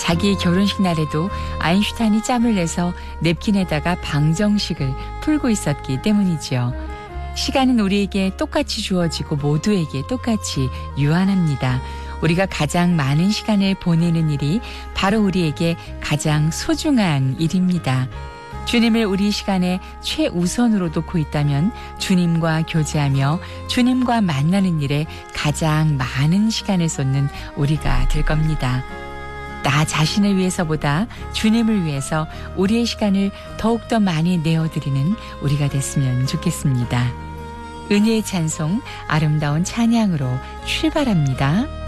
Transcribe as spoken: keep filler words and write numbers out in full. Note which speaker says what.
Speaker 1: 자기 결혼식 날에도 아인슈타인이 짬을 내서 냅킨에다가 방정식을 풀고 있었기 때문이지요. 시간은 우리에게 똑같이 주어지고 모두에게 똑같이 유한합니다. 우리가 가장 많은 시간을 보내는 일이 바로 우리에게 가장 소중한 일입니다. 주님을 우리 시간의 최우선으로 놓고 있다면 주님과 교제하며 주님과 만나는 일에 가장 많은 시간을 쏟는 우리가 될 겁니다. 나 자신을 위해서보다 주님을 위해서 우리의 시간을 더욱더 많이 내어드리는 우리가 됐으면 좋겠습니다. 은혜의 찬송, 아름다운 찬양으로 출발합니다.